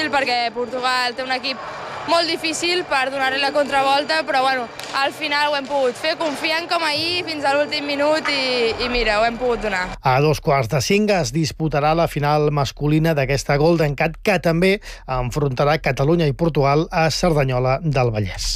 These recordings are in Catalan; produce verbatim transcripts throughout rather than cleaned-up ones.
difícil perquè Portugal té un equip molt difícil per donar-li la contravolta, però bueno, al final ho hem pogut fer, confiant com ahir fins a l'últim minut i, i mira, ho hem pogut donar. A dos quarts de cinc es disputarà la final masculina d'aquesta Golden Cat, que també enfrontarà Catalunya i Portugal a Cerdanyola del Vallès.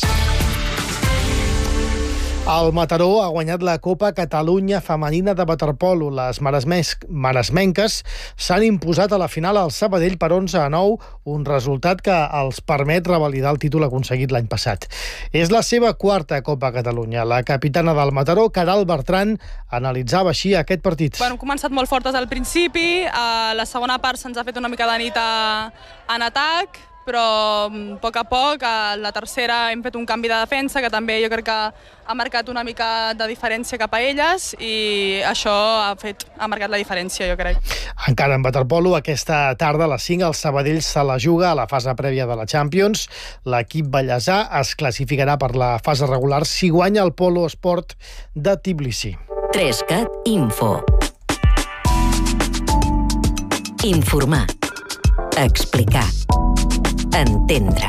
El Mataró ha guanyat la Copa Catalunya Femenina de waterpolo. Les maresmenques s'han imposat a la final al Sabadell per onze a nou, un resultat que els permet revalidar el títol aconseguit l'any passat. És la seva quarta Copa Catalunya. La capitana del Mataró, Caral Bertran, analitzava així aquest partit. Bueno, hem començat molt fortes al principi, a la segona part se'ns ha fet una mica de nit a, en atac, però a poc a poc, a la tercera hem fet un canvi de defensa que també jo crec que ha marcat una mica de diferència cap a elles i això ha, fet, ha marcat la diferència, jo crec. Encara en waterpolo, aquesta tarda a les cinc el Sabadell se la juga a la fase prèvia de la Champions. L'equip ballesà es classificarà per la fase regular si guanya el Polo Esport de Tbilisi. Trescat Info. Informar. Explicar. Entendre.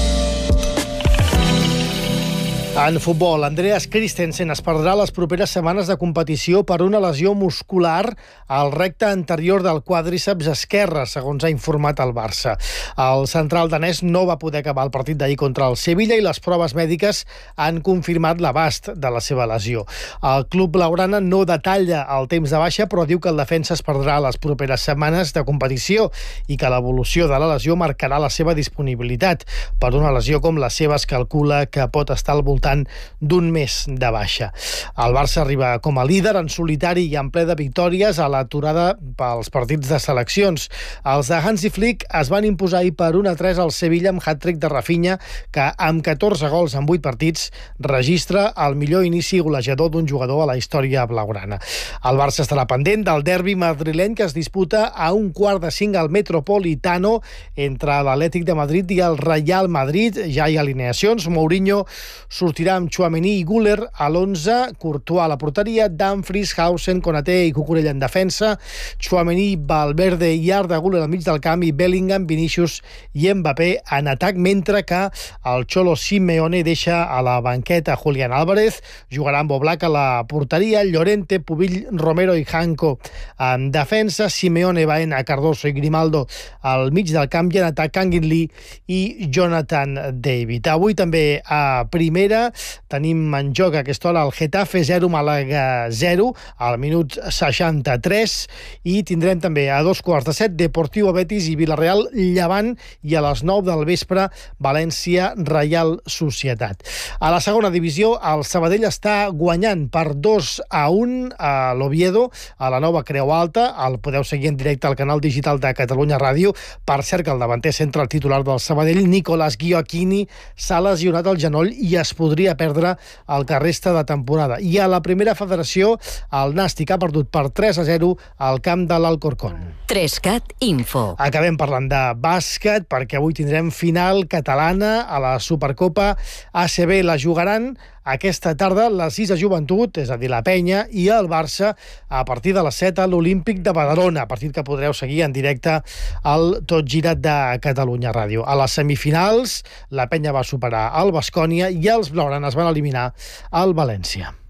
En futbol, Andreas Christensen es perdrà les properes setmanes de competició per una lesió muscular al recte anterior del quàdriceps esquerre, segons ha informat el Barça. El central danès no va poder acabar el partit d'ahir contra el Sevilla i les proves mèdiques han confirmat l'abast de la seva lesió. El club blaugrana no detalla el temps de baixa, però diu que el defensa es perdrà les properes setmanes de competició i que l'evolució de la lesió marcarà la seva disponibilitat. Per una lesió com la seva es calcula que pot estar al voltant d'un mes de baixa. El Barça arriba com a líder en solitari i en ple de victòries a l'aturada pels partits de seleccions. Els de Hansi Flick es van imposar ahir per un a tres al Sevilla amb hat-trick de Rafinha, que amb catorze gols en vuit partits registra el millor inici golejador d'un jugador a la història blaugrana. El Barça estarà pendent del derbi madrileny que es disputa a un quart de cinc al Metropolitano entre l'Atlètic de Madrid i el Real Madrid. Ja hi ha alineacions. Mourinho sortirà amb Tchouaméni i Güler a l'onze, Courtois a la porteria, Dumfries, Hausen, Konaté i Cucurella en defensa, Tchouaméni, Valverde i Arda Güler al mig del camp i Bellingham, Vinícius i Mbappé en atac, mentre que el Cholo Simeone deixa a la banqueta Julián Álvarez, jugarà amb Oblak a la porteria, Llorente, Pubill, Romero i Janko en defensa, Simeone, Baena, Cardoso i Grimaldo al mig del camp i en atac Kangin Lee i Jonathan David. Avui també a primera tenim en joc a aquesta hora el Getafe zero, Màlaga zero, al minut seixanta-tres, i tindrem també a dos quarts de set Deportivo Betis i Villarreal Llevant, i a les nou del vespre València Reial Societat. A la segona divisió el Sabadell està guanyant per dos a un a l'Oviedo, a la nova Creu Alta. El podeu seguir en directe al canal digital de Catalunya Ràdio. Per cert que el davanter centre titular del Sabadell, Nicolás Gioacchini, s'ha lesionat el genoll i es podria perdre el que resta de temporada. I a la primera federació, el Nàstic ha perdut per tres a zero al camp de l'Alcorcón. Trescat Info. Acabem parlant de bàsquet, perquè avui tindrem final catalana a la Supercopa A C B. La jugaran aquesta tarda la Sisa Joventut, és a dir, la Penya, i el Barça a partir de les set a l'Olímpic de Badalona, partit que podreu seguir en directe al Tot Girat de Catalunya Ràdio. A les semifinals, la Penya va superar el Baskonia i els blaugranes van eliminar el València.